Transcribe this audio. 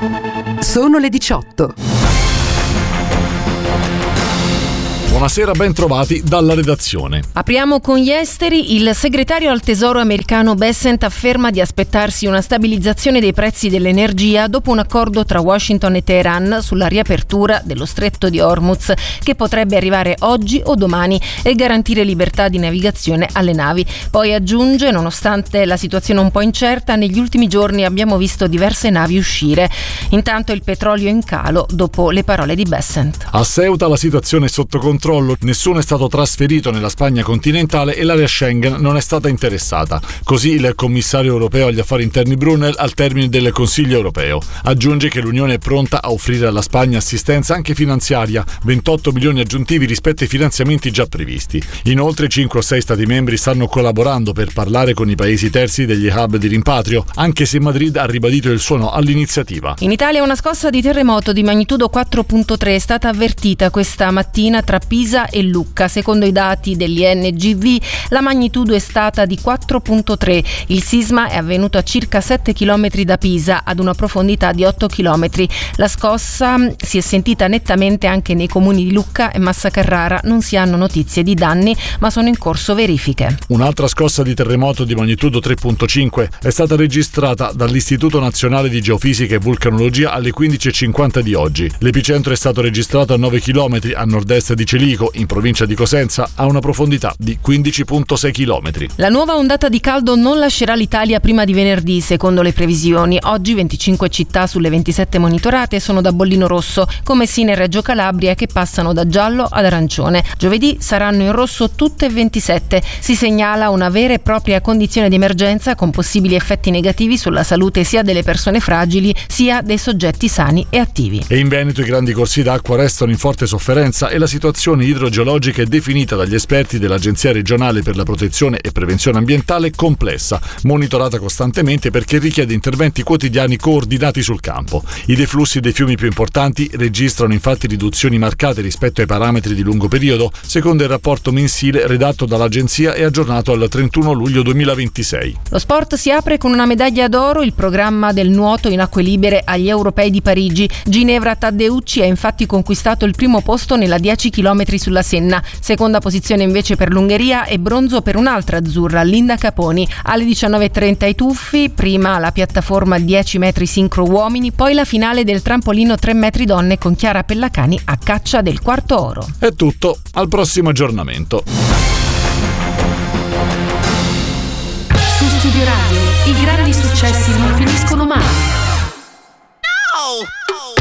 Sono le 18. Buonasera, ben trovati dalla redazione. Apriamo con gli esteri. Il segretario al Tesoro americano Bessent afferma di aspettarsi una stabilizzazione dei prezzi dell'energia dopo un accordo tra Washington e Teheran sulla riapertura dello stretto di Hormuz, che potrebbe arrivare oggi o domani e garantire libertà di navigazione alle navi. Poi aggiunge: nonostante la situazione un po' incerta, negli ultimi giorni abbiamo visto diverse navi uscire. Intanto il petrolio è in calo dopo le parole di Bessent. A Ceuta la situazione è sotto controllo, nessuno è stato trasferito nella Spagna continentale e l'area Schengen non è stata interessata. Così il commissario europeo agli affari interni Brunel al termine del Consiglio europeo. Aggiunge che l'Unione è pronta a offrire alla Spagna assistenza anche finanziaria, 28 milioni aggiuntivi rispetto ai finanziamenti già previsti. Inoltre 5 o 6 Stati membri stanno collaborando per parlare con i paesi terzi degli hub di rimpatrio, anche se Madrid ha ribadito il suo no all'iniziativa. In Italia una scossa di terremoto di magnitudo 4.3 è stata avvertita questa mattina tra Pisa e Lucca. Secondo i dati dell'INGV la magnitudo è stata di 4.3. Il sisma è avvenuto a circa 7 km da Pisa, ad una profondità di 8 km. La scossa si è sentita nettamente anche nei comuni di Lucca e Massa Carrara. Non si hanno notizie di danni, ma sono in corso verifiche. Un'altra scossa di terremoto di magnitudo 3.5 è stata registrata dall'Istituto Nazionale di Geofisica e Vulcanologia alle 15:50 di oggi. L'epicentro è stato registrato a 9 km a nord-est di Celico, in provincia di Cosenza, a una profondità di 15,6 km. La nuova ondata di caldo non lascerà l'Italia prima di venerdì, secondo le previsioni. Oggi 25 città sulle 27 monitorate sono da bollino rosso, come Messina e Reggio Calabria, che passano da giallo ad arancione. Giovedì saranno in rosso tutte e 27. Si segnala una vera e propria condizione di emergenza con possibili effetti negativi sulla salute sia delle persone fragili sia dei soggetti sani e attivi. E in Veneto i grandi corsi d'acqua restano in forte sofferenza e la situazione idrogeologica è definita dagli esperti dell'Agenzia regionale per la protezione e prevenzione ambientale complessa, monitorata costantemente perché richiede interventi quotidiani coordinati sul campo. I deflussi dei fiumi più importanti registrano infatti riduzioni marcate rispetto ai parametri di lungo periodo, secondo il rapporto mensile redatto dall'Agenzia e aggiornato al 31 luglio 2026. Lo sport si apre con una medaglia d'oro, il programma del nuoto in acque libere agli Europei di Parigi. Ginevra Taddeucci ha infatti conquistato il primo posto nella 10 km sulla Senna, seconda posizione invece per l'Ungheria e bronzo per un'altra azzurra, Linda Caponi. Alle 19:30 i tuffi, prima la piattaforma 10 metri sincro uomini, poi la finale del trampolino 3 metri donne con Chiara Pellacani a caccia del quarto oro. È tutto, al prossimo aggiornamento. Su Studio Radio i grandi successi non finiscono mai. No!